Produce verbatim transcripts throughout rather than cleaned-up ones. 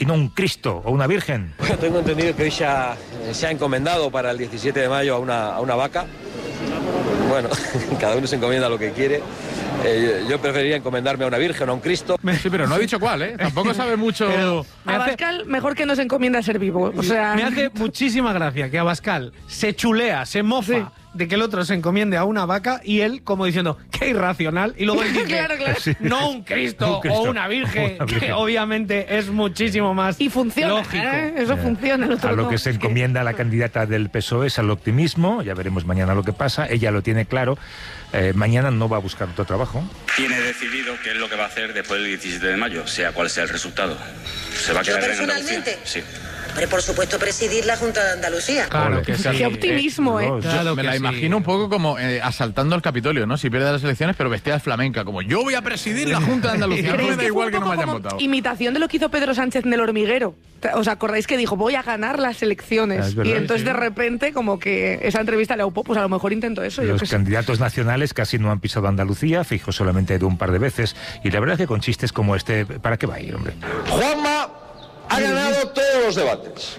y no un Cristo o una Virgen. Bueno, tengo entendido que hoy se ha, se ha encomendado para el diecisiete de mayo a una, a una vaca. Bueno, cada uno se encomienda lo que quiere. Eh, yo preferiría encomendarme a una Virgen o a un Cristo. Sí, pero no ha dicho cuál, ¿eh? Tampoco sabe mucho. Pero A Abascal mejor que no se encomienda a ser vivo. O sea... Me hace muchísima gracia que Abascal se chulea, se mofa sí. de que el otro se encomiende a una vaca y él como diciendo, qué irracional. Y luego él dice, claro, claro. Sí. no un Cristo, un Cristo o una virgen, una virgen, que obviamente es muchísimo más y funciona, lógico. ¿eh? Eso eh, funciona. El otro a lo no. que se encomienda la candidata del P S O E es al optimismo. Ya veremos mañana lo que pasa. Ella lo tiene claro. Eh, mañana no va a buscar otro trabajo. Tiene decidido qué es lo que va a hacer después del diecisiete de mayo, sea cual sea el resultado. ¿Se va a quedar en Andalucía? Sí. Hombre, por supuesto, presidir la Junta de Andalucía. Claro que sí. Qué optimismo, ¿eh? Yo claro me la sí. imagino un poco como eh, asaltando el Capitolio, ¿no? Si pierde las elecciones, pero vestida de flamenca, como yo voy a presidir la Junta de Andalucía. No me da igual que no me hayan votado. Imitación de lo que hizo Pedro Sánchez en El Hormiguero. ¿Os acordáis que dijo, voy a ganar las elecciones? Es verdad, y entonces sí. de repente, como que esa entrevista le aupó, pues a lo mejor intento eso. Los yo candidatos nacionales casi no han pisado Andalucía, Feijóo solamente ha ido un par de veces. Y la verdad es que con chistes como este, ¿para qué va a ir, hombre? Juanma ha ganado todos los debates.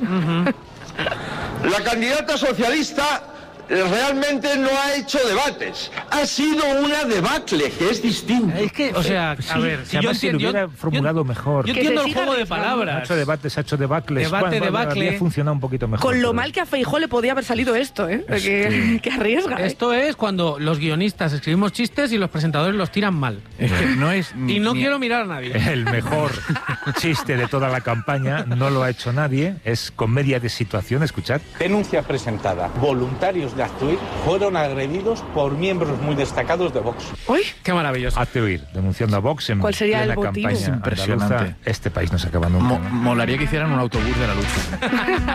Uh-huh. La candidata socialista realmente no ha hecho debates. Ha sido una debacle, que es distinto. Es que, o sea, a sí, ver, si yo entiendo, lo hubiera yo, formulado yo, mejor. Yo entiendo el juego de palabras. Ha hecho debates, ha hecho debacles. Debate, bueno, debacle. Había funcionado un poquito mejor. Con lo pero... mal que a Feijóo le podía haber salido esto, ¿eh? Que, que arriesga. ¿eh? Esto es cuando los guionistas escribimos chistes y los presentadores los tiran mal. Es que no es ni, y no ni... quiero mirar a nadie. El mejor chiste de toda la campaña no lo ha hecho nadie. Es comedia de situación. Escuchad. Denuncia presentada. Voluntarios de Actuir fueron agredidos por miembros muy destacados de Vox. ¡Uy! ¡Qué maravilloso! Hazte oír, denunciando a Vox en ¿Cuál sería plena el motivo? campaña impresionante. Andaluza. Este país no se acaba nunca. Mo- molaría que hicieran un autobús de la lucha.